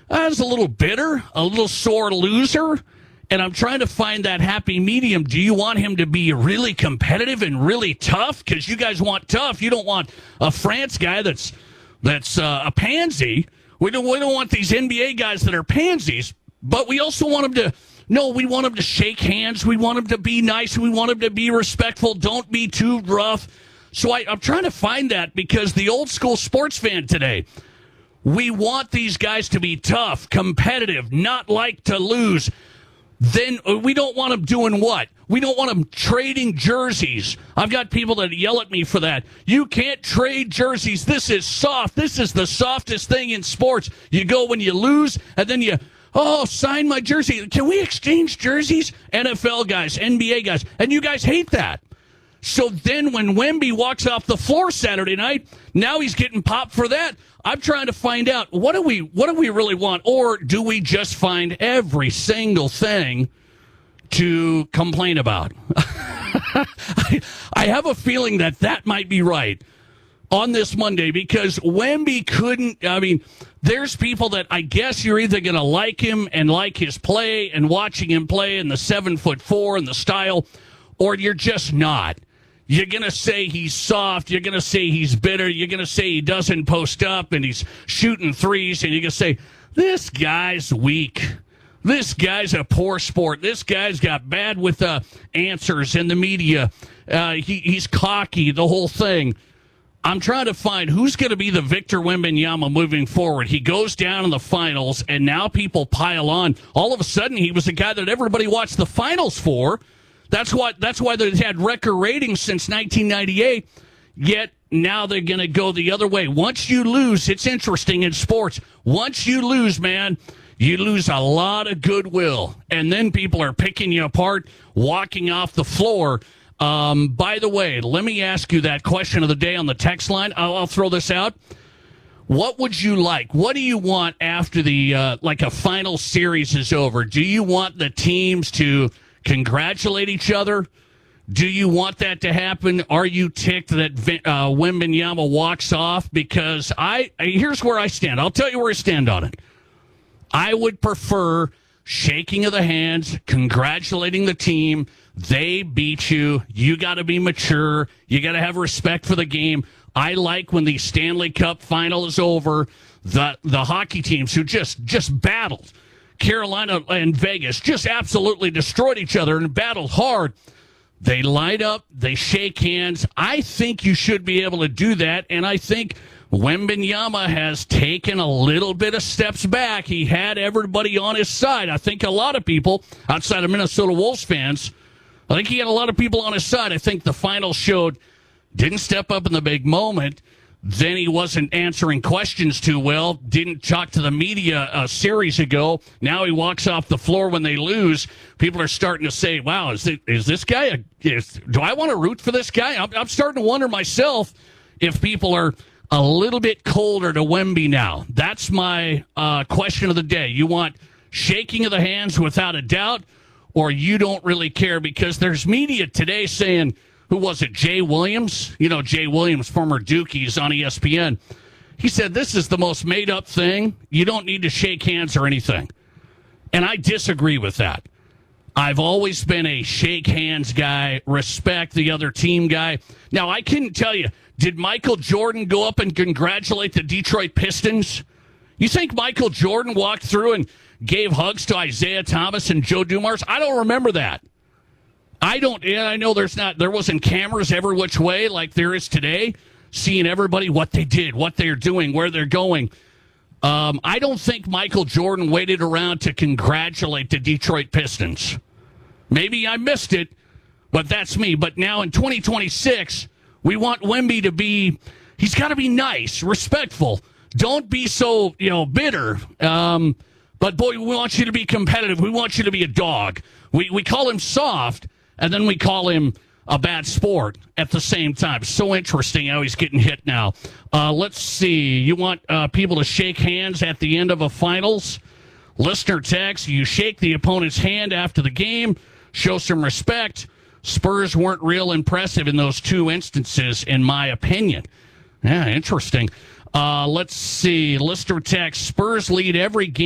I was a little bitter, a little sore loser, and I'm trying to find that happy medium. Do you want him to be really competitive and really tough? Because you guys want tough. You don't want a France guy that's a pansy. We don't want these NBA guys that are pansies, but we also want them to. No, we want them to shake hands. We want them to be nice. We want them to be respectful. Don't be too rough. So I'm trying to find that because the old school sports fan today, we want these guys to be tough, competitive, not like to lose. Then we don't want them doing what? We don't want them trading jerseys. I've got people that yell at me for that. You can't trade jerseys. This is soft. This is the softest thing in sports. You go when you lose, and then sign my jersey. Can we exchange jerseys? NFL guys, NBA guys. And you guys hate that. So then when Wemby walks off the floor Saturday night, now he's getting popped for that. I'm trying to find out, what do we really want? Or do we just find every single thing to complain about? I have a feeling that might be right on this Monday because Wemby couldn't, there's people that I guess you're either going to like him and like his play and watching him play and the 7'4" and the style, or you're just not. You're going to say he's soft. You're going to say he's bitter. You're going to say he doesn't post up and he's shooting threes. And you're going to say, this guy's weak. This guy's a poor sport. This guy's got bad with answers in the media. He's cocky, the whole thing. I'm trying to find who's going to be the Victor Wembanyama moving forward. He goes down in the finals, and now people pile on. All of a sudden, he was the guy that everybody watched the finals for. That's why they've had record ratings since 1998, yet now they're going to go the other way. Once you lose, it's interesting in sports. Once you lose, man, you lose a lot of goodwill, and then people are picking you apart, walking off the floor. By the way, let me ask you that question of the day on the text line. I'll throw this out. What would you like? What do you want after the a final series is over? Do you want the teams to congratulate each other? Do you want that to happen? Are you ticked that Wembanyama walks off? Because here's where I stand. I'll tell you where I stand on it. I would prefer shaking of the hands, congratulating the team. They beat you. You got to be mature. You got to have respect for the game. I like when the Stanley Cup final is over, the hockey teams who just battled. Carolina and Vegas just absolutely destroyed each other and battled hard. They line up, they shake hands. I think you should be able to do that, and I think Wembanyama has taken a little bit of steps back. He had everybody on his side. I think a lot of people, outside of Minnesota Wolves fans, I think he had a lot of people on his side. I think the final showed didn't step up in the big moment. Then he wasn't answering questions too well, didn't talk to the media a series ago. Now he walks off the floor when they lose. People are starting to say, wow, is this guy, do I want to root for this guy? I'm starting to wonder myself if people are a little bit colder to Wemby now. That's my question of the day. You want shaking of the hands without a doubt, or you don't really care? Because there's media today saying, who was it, Jay Williams? You know, Jay Williams, former Duke, he's on ESPN. He said, this is the most made-up thing. You don't need to shake hands or anything. And I disagree with that. I've always been a shake hands guy, respect the other team guy. Now, I couldn't tell you, did Michael Jordan go up and congratulate the Detroit Pistons? You think Michael Jordan walked through and gave hugs to Isaiah Thomas and Joe Dumars? I don't remember that. I know there wasn't cameras every which way like there is today, seeing everybody, what they did, what they're doing, where they're going. I don't think Michael Jordan waited around to congratulate the Detroit Pistons. Maybe I missed it, but that's me. But now in 2026, we want Wemby to be, he's got to be nice, respectful. Don't be so, bitter. But boy, we want you to be competitive. We want you to be a dog. We call him soft, and then we call him a bad sport at the same time. So interesting how he's getting hit now. Let's see. You want people to shake hands at the end of a finals? Listener text, you shake the opponent's hand after the game, show some respect. Spurs weren't real impressive in those two instances, in my opinion. Yeah, interesting. Let's see. Listener text, Spurs lead every game.